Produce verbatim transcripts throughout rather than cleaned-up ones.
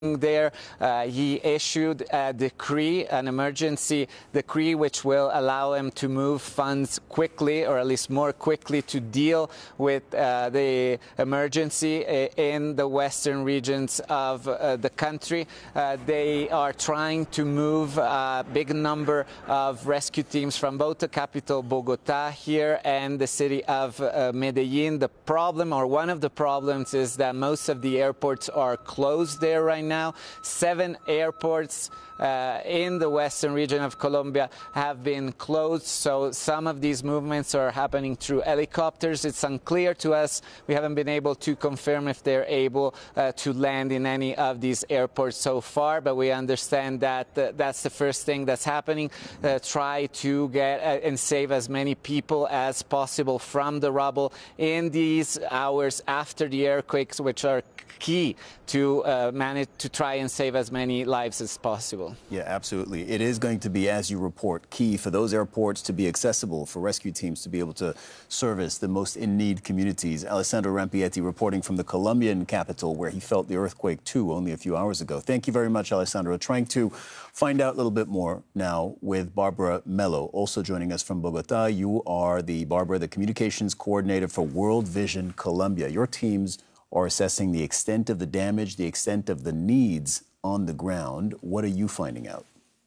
there. Uh, he issued a decree, an emergency decree, which will allow him to move funds quickly, or at least more quickly, to deal with uh, the emergency in the western regions of uh, the country. Uh, they are trying to move a big number of rescue teams from both the capital, Bogota, here, and the city of uh, Medellin. The problem, or one of the problems, is that most of the airports are closed there right now. Now, seven airports uh, in the western region of Colombia have been closed, so some of these movements are happening through helicopters. It's unclear to us. We haven't been able to confirm if they're able uh, to land in any of these airports so far, but we understand that uh, that's the first thing that's happening. Uh, try to get uh, and save as many people as possible from the rubble in these hours after the earthquakes, which are key to uh, manage to try and save as many lives as possible. Yeah, absolutely. It is going to be, as you report, key for those airports to be accessible, for rescue teams to be able to service the most in-need communities. Alessandro Rampietti reporting from the Colombian capital, where he felt the earthquake too only a few hours ago. Thank you very much, Alessandro. Trying to find out a little bit more now with Barbara Mello, also joining us from Bogota. You are the, Barbara, the communications coordinator for World Vision Colombia. Your teams are assessing the extent of the damage, the extent of the needs on the ground. What are you finding out?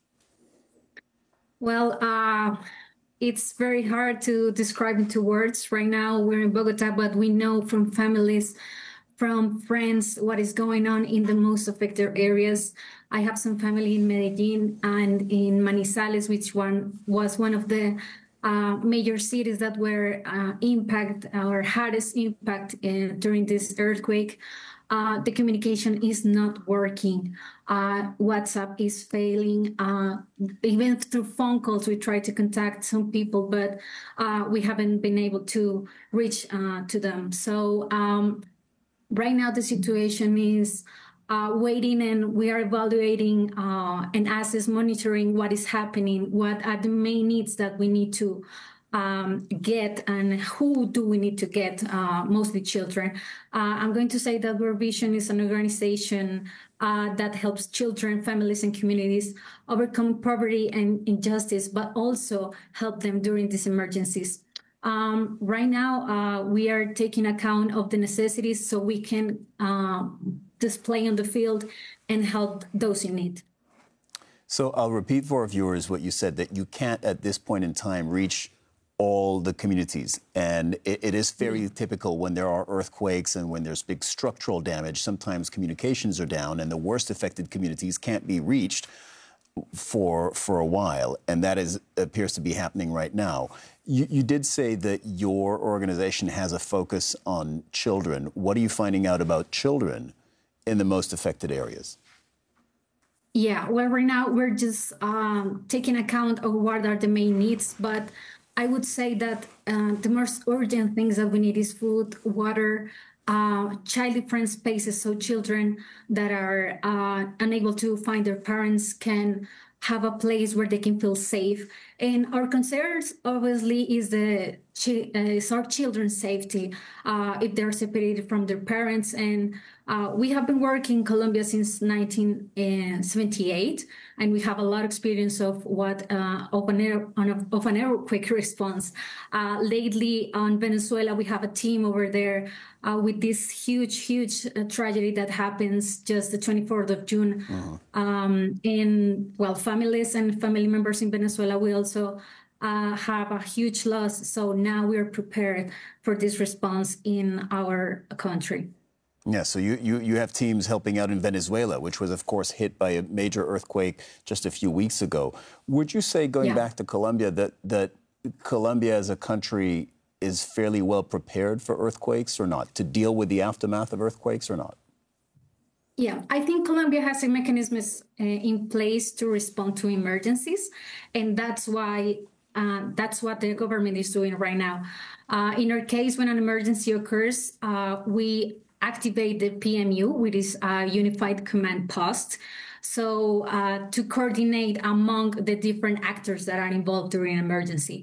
Well, uh, it's very hard to describe into words. Right now, we're in Bogota, but we know from families, from friends, what is going on in the most affected areas. I have some family in Medellin and in Manizales, which one was one of the Uh, major cities that were uh, impact or hardest impact in, during this earthquake. Uh, the communication is not working. Uh, WhatsApp is failing. Uh, even through phone calls, we try to contact some people, but uh, we haven't been able to reach uh, to them. So um, right now the situation is Uh, waiting, and we are evaluating uh, and assess, monitoring what is happening, what are the main needs that we need to um, get, and who do we need to get, uh, mostly children. Uh, I'm going to say that World Vision is an organization uh, that helps children, families, and communities overcome poverty and injustice, but also help them during these emergencies. Um, right now, uh, we are taking account of the necessities so we can uh, display on the field and help those in need. So I'll repeat for our viewers what you said, that you can't at this point in time reach all the communities. And it, it is very mm-hmm. typical when there are earthquakes and when there's big structural damage, sometimes communications are down and the worst affected communities can't be reached for for a while. And that is appears to be happening right now. You, you did say that your organization has a focus on children. What are you finding out about children in the most affected areas? Yeah, well, right now we're just um, taking account of what are the main needs, but I would say that uh, the most urgent things that we need is food, water, uh, child-friendly spaces, so children that are uh, unable to find their parents can have a place where they can feel safe. And our concerns, obviously, is the uh, is our children's safety uh, if they're separated from their parents. And uh, we have been working in Colombia since nineteen seventy-eight, and we have a lot of experience of what uh, of, an air, of an earthquake response. Uh, lately, on Venezuela, we have a team over there uh, with this huge, huge uh, tragedy that happens just the twenty-fourth of June. Uh-huh. Um, and well, families and family members in Venezuela will also uh, have a huge loss. So now we're prepared for this response in our country. Yeah, so you, you, you have teams helping out in Venezuela, which was, of course, hit by a major earthquake just a few weeks ago. Would you say, going yeah. back to Colombia, that, that Colombia as a country is fairly well prepared for earthquakes or not, to deal with the aftermath of earthquakes or not? Yeah, I think Colombia has a mechanisms uh, in place to respond to emergencies, and that's why uh, that's what the government is doing right now. Uh, in our case, when an emergency occurs, uh, we activate the P M U, which is a unified command post, so uh, to coordinate among the different actors that are involved during an emergency.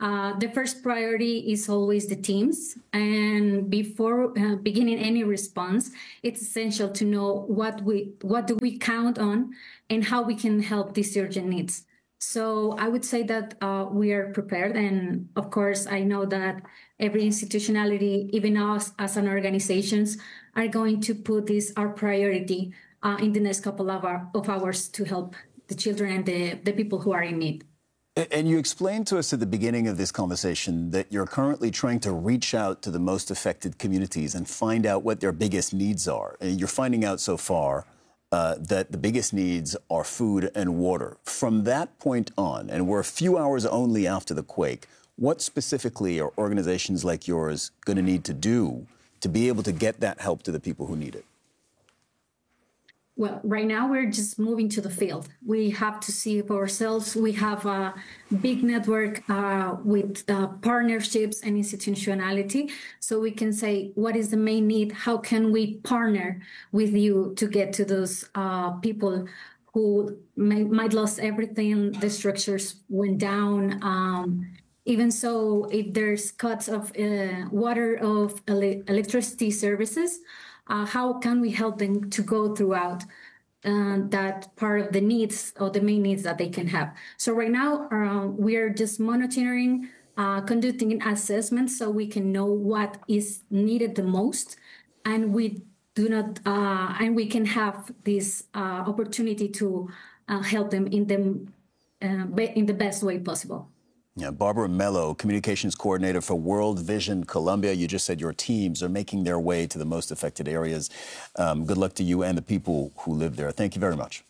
Uh, the first priority is always the teams. And before uh, beginning any response, it's essential to know what we what do we count on and how we can help these urgent needs. So I would say that uh, we are prepared. And of course, I know that every institutionality, even us as an organizations, are going to put this our priority uh, in the next couple of, hour, of hours to help the children and the, the people who are in need. And you explained to us at the beginning of this conversation that you're currently trying to reach out to the most affected communities and find out what their biggest needs are. And you're finding out so far uh, that the biggest needs are food and water. From that point on, and we're a few hours only after the quake, what specifically are organizations like yours going to need to do to be able to get that help to the people who need it? Well, right now we're just moving to the field. We have to see for ourselves. We have a big network uh, with uh, partnerships and institutionality. So we can say, what is the main need? How can we partner with you to get to those uh, people who may, might lost everything? The structures went down. Um, even so, if there's cuts of uh, water, of ele- electricity services, Uh, how can we help them to go throughout uh, that part of the needs or the main needs that they can have? So right now, uh, we are just monitoring, uh, conducting assessments so we can know what is needed the most, and we do not, uh, and we can have this uh, opportunity to uh, help them in the uh, in the best way possible. Yeah, Barbara Mello, Communications Coordinator for World Vision Colombia. You just said your teams are making their way to the most affected areas. Um, good luck to you and the people who live there. Thank you very much.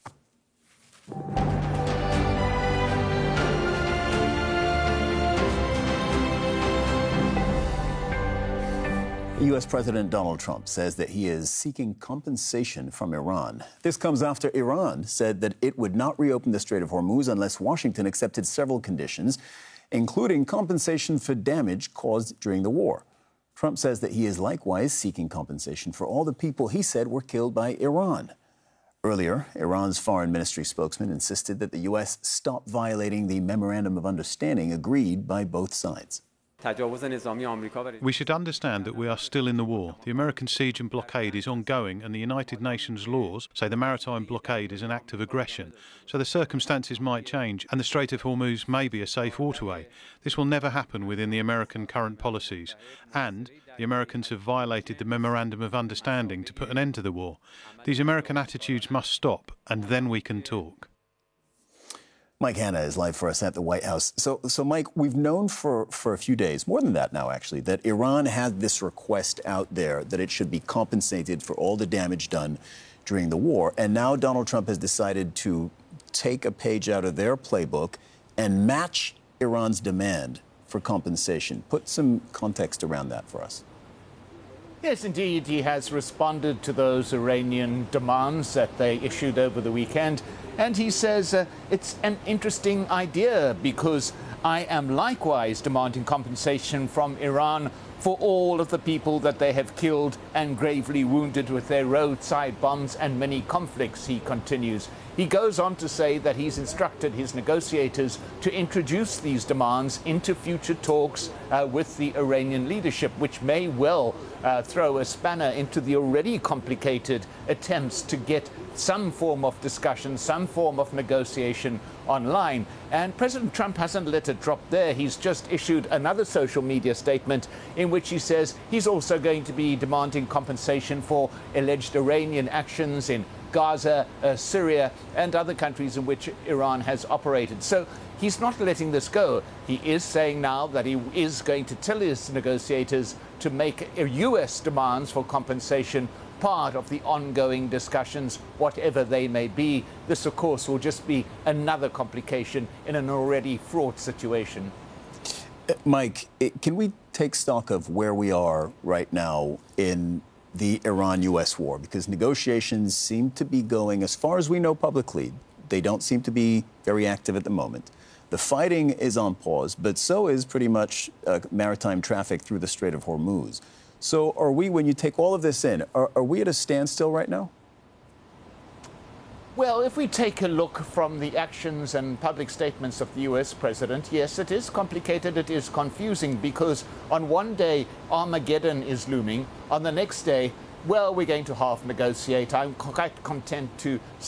U S President Donald Trump says that he is seeking compensation from Iran. This comes after Iran said that it would not reopen the Strait of Hormuz unless Washington accepted several conditions, including compensation for damage caused during the war. Trump says that he is likewise seeking compensation for all the people he said were killed by Iran. Earlier, Iran's foreign ministry spokesman insisted that the U S stop violating the memorandum of understanding agreed by both sides. We should understand that we are still in the war. The American siege and blockade is ongoing, and the United Nations laws say the maritime blockade is an act of aggression. So the circumstances might change, and the Strait of Hormuz may be a safe waterway. This will never happen within the American current policies. And the Americans have violated the Memorandum of Understanding to put an end to the war. These American attitudes must stop, and then we can talk. Mike Hanna is live for us at the White House. So, so Mike, we've known for, for a few days, more than that now, actually, that Iran had this request out there that it should be compensated for all the damage done during the war. And now Donald Trump has decided to take a page out of their playbook and match Iran's demand for compensation. Put some context around that for us. Yes, indeed, he has responded to those Iranian demands that they issued over the weekend. And he says uh, it's an interesting idea because I am likewise demanding compensation from Iran for all of the people that they have killed and gravely wounded with their roadside bombs and many conflicts, he continues. He goes on to say that he's instructed his negotiators to introduce these demands into future talks uh, with the Iranian leadership, which may well uh, throw a spanner into the already complicated attempts to get some form of discussion, some form of negotiation online. And President Trump hasn't let it drop there. He's just issued another social media statement in which he says he's also going to be demanding compensation for alleged Iranian actions in Gaza, uh, Syria, and other countries in which Iran has operated. So he's not letting this go. He is saying now that he is going to tell his negotiators to make U S demands for compensation part of the ongoing discussions, whatever they may be. This, of course, will just be another complication in an already fraught situation. Mike, can we take stock of where we are right now in the Iran U S war? Because negotiations seem to be going, as far as we know publicly, they don't seem to be very active at the moment. The fighting is on pause, but so is pretty much uh, maritime traffic through the Strait of Hormuz. So are we, when you take all of this in, are, are we at a standstill right now? Well, if we take a look from the actions and public statements of the U S president, yes, it is complicated, it is confusing, because on one day Armageddon is looming, on the next day, well, we're going to half negotiate. I'm quite content to